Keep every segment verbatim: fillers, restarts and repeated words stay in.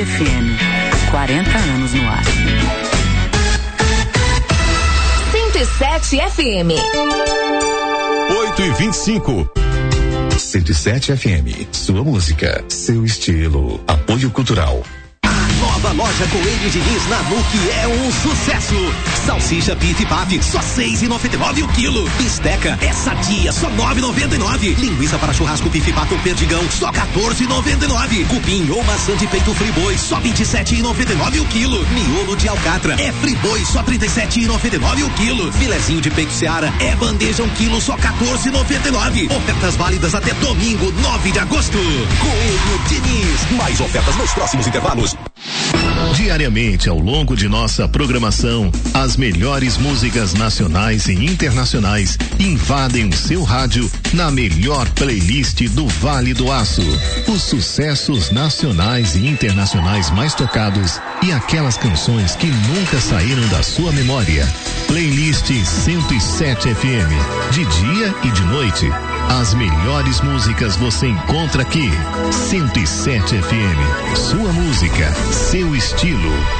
F M, quarenta anos no ar. cento e sete F M. oito e vinte e cinco. cento e sete F M. Sua música, seu estilo. Apoio Cultural. Nova loja Coelho Diniz na N U C é um sucesso. Salsicha Pit Pap, só seis e noventa e nove o quilo. Bisteca é sadia, só nove e noventa e nove. Linguiça para churrasco Pif Pato Perdigão, só quatorze e noventa e nove. Cupim ou maçã de peito Friboi, só vinte e sete e noventa e nove o quilo. Miolo de alcatra é Friboi, só trinta e sete e noventa e nove o quilo. Filezinho de peito Seara é bandeja um quilo, só quatorze e noventa e nove. Ofertas válidas até domingo, nove de agosto. Coelho Diniz, mais ofertas nos próximos intervalos. Diariamente, ao longo de nossa programação, as melhores músicas nacionais e internacionais invadem o seu rádio na melhor playlist do Vale do Aço. Os sucessos nacionais e internacionais mais tocados e aquelas canções que nunca saíram da sua memória. Playlist cento e sete F M. De dia e de noite. As melhores músicas você encontra aqui. cento e sete F M. Sua música, seu estilo.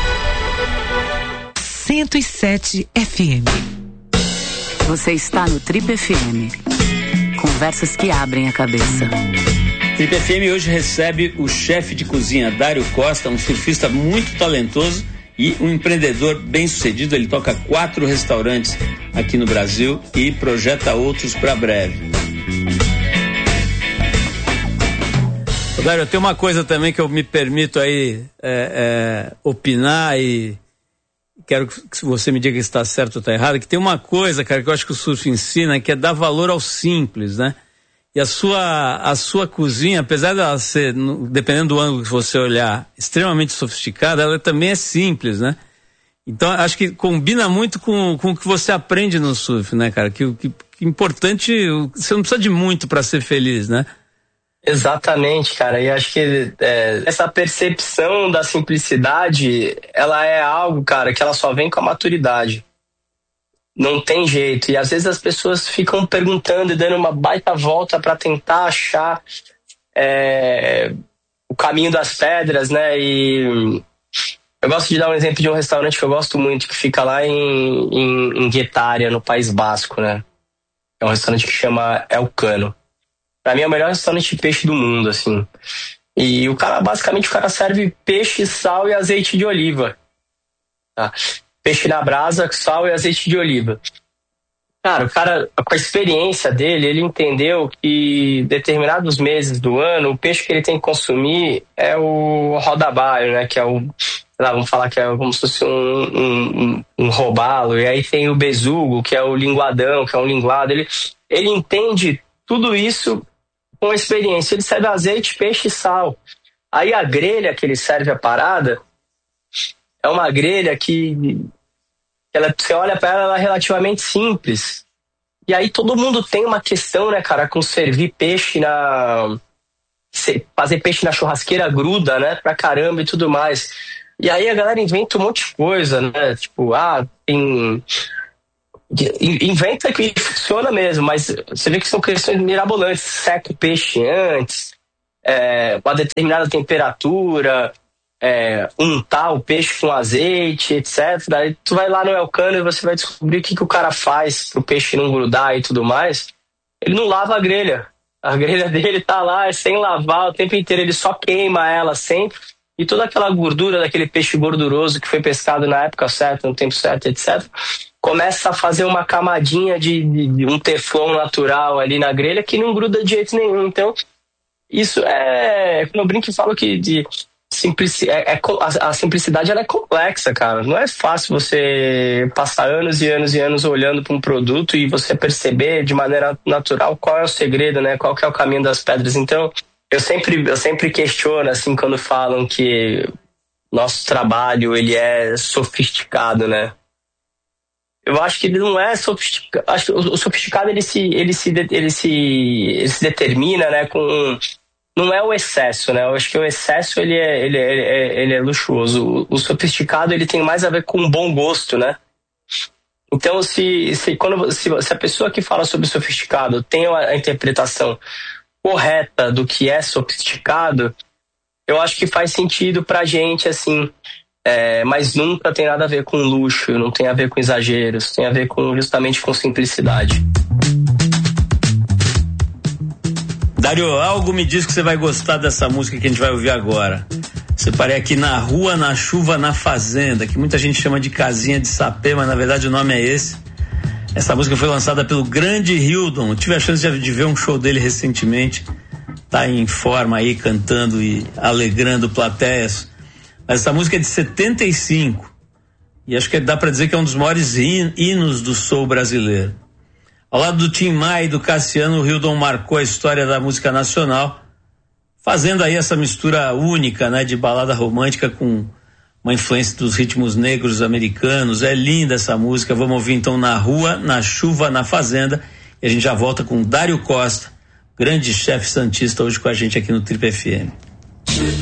cento e sete F M. Você está no Trip F M. Conversas que abrem a cabeça. Trip F M hoje recebe o chefe de cozinha Dário Costa, um surfista muito talentoso e um empreendedor bem sucedido. Ele toca quatro restaurantes aqui no Brasil e projeta outros para breve. Dário, tem uma coisa também que eu me permito aí é, é, opinar e quero que você me diga se está certo ou está errado, que tem uma coisa, cara, que eu acho que o surf ensina, que é dar valor ao simples, né? E a sua, a sua cozinha, apesar dela ser, dependendo do ângulo que você olhar, extremamente sofisticada, ela também é simples, né? Então, acho que combina muito com, com o que você aprende no surf, né, cara? Que o que, que importante, você não precisa de muito para ser feliz, né? Exatamente, cara, e acho que é, essa percepção da simplicidade, ela é algo, cara, que ela só vem com a maturidade. Não tem jeito, e às vezes as pessoas ficam perguntando e dando uma baita volta para tentar achar é, o caminho das pedras, né, e eu gosto de dar um exemplo de um restaurante que eu gosto muito, que fica lá em, em, em Guetária, no País Basco, né, é um restaurante que chama El Cano. Pra mim é o melhor restaurante de peixe do mundo, assim. E o cara, basicamente, o cara serve peixe, sal e azeite de oliva. Tá? Peixe na brasa, sal e azeite de oliva. Cara, o cara, com a experiência dele, ele entendeu que determinados meses do ano, o peixe que ele tem que consumir é o rodabalho, né? Que é o, sei lá, vamos falar que é como se fosse um, um, um, um robalo. E aí tem o besugo, que é o linguadão, que é um linguado. Ele, ele entende tudo isso com experiência. Ele serve azeite, peixe e sal. Aí a grelha que ele serve a parada é uma grelha que ela, você olha para ela, ela é relativamente simples. E aí todo mundo tem uma questão, né, cara, com servir peixe na... fazer peixe na churrasqueira gruda, né, pra caramba e tudo mais. E aí a galera inventa um monte de coisa, né, tipo, ah, tem... inventa que funciona mesmo, mas você vê que são questões mirabolantes. Seca o peixe antes, é, uma determinada temperatura, é, untar o peixe com azeite, etcétera. Aí tu vai lá no El Cano e você vai descobrir o que, que o cara faz pro peixe não grudar e tudo mais. Ele não lava a grelha. A grelha dele tá lá, é sem lavar o tempo inteiro, ele só queima ela sempre. E toda aquela gordura daquele peixe gorduroso que foi pescado na época certa, no tempo certo, etcétera, começa a fazer uma camadinha de, de, de um teflon natural ali na grelha que não gruda de jeito nenhum. Então, isso é... Quando eu brinco e falo que de simplici, é, é, a, a simplicidade ela é complexa, cara. Não é fácil você passar anos e anos e anos olhando para um produto e você perceber de maneira natural qual é o segredo, né? Qual que é o caminho das pedras. Então, eu sempre, eu sempre questiono, assim, quando falam que nosso trabalho, ele é sofisticado, né? Eu acho que ele não é sofisticado. Acho que o sofisticado ele se, ele se, ele se, ele se determina, né, com... Não é o excesso, né? Eu acho que o excesso ele é, ele é, ele é, ele é luxuoso. O, o sofisticado ele tem mais a ver com bom gosto, né? Então, se, se, quando, se, se a pessoa que fala sobre sofisticado tem a, a interpretação correta do que é sofisticado, eu acho que faz sentido pra gente, assim, é, mas nunca tem nada a ver com luxo, não tem a ver com exageros, tem a ver com justamente com simplicidade. Dário, algo me diz que você vai gostar dessa música que a gente vai ouvir agora. Separei aqui Na Rua, na Chuva, na Fazenda, que muita gente chama de Casinha de Sapê, mas na verdade o nome é esse. Essa música foi lançada pelo grande Hildon. Eu tive a chance de, de ver um show dele recentemente. Tá em forma aí, cantando e alegrando plateias. Mas essa música é de setenta e cinco. E acho que dá pra dizer que é um dos maiores hin- hinos do soul brasileiro. Ao lado do Tim Maia e do Cassiano, o Hildon marcou a história da música nacional, fazendo aí essa mistura única, né, de balada romântica com uma influência dos ritmos negros americanos. É linda essa música. Vamos ouvir então Na Rua, na Chuva, na Fazenda, e a gente já volta com Dário Costa, grande chefe santista, hoje com a gente aqui no Trip F M.